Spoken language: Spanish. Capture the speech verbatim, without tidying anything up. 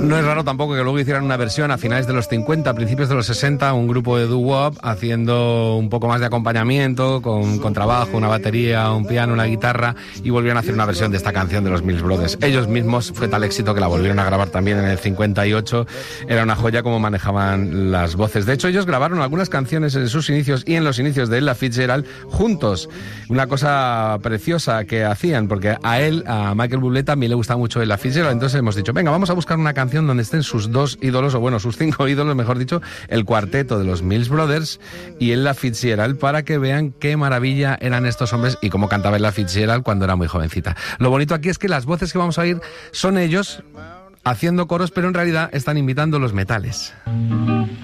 No es raro tampoco que luego hicieran una versión a finales de los cincuenta, a principios de los sesenta, un grupo de doo-wop haciendo un poco más de acompañamiento, con, con trabajo, una batería, un piano, una guitarra, y volvieron a hacer una versión de esta canción de los Mills Brothers. Ellos mismos fue tal éxito que la volvieron a grabar también en el cincuenta y ocho. Era una joya como manejaban las voces. De hecho, ellos grabaron algunas canciones en sus inicios y en los inicios de Ella Fitzgerald juntos. Una cosa preciosa que hacían, porque a él, a Michael Bublé, también le gusta mucho Ella Fitzgerald. Entonces hemos dicho, venga, vamos a buscar una canción donde estén sus dos ídolos, o bueno, sus cinco ídolos, mejor dicho, el cuarteto de los Mills Brothers y Ella Fitzgerald, para que vean qué maravilla eran estos hombres y cómo cantaba Ella Fitzgerald cuando era muy jovencita. Lo bonito aquí es que las voces que vamos a oír son ellos haciendo coros, pero en realidad están imitando los metales.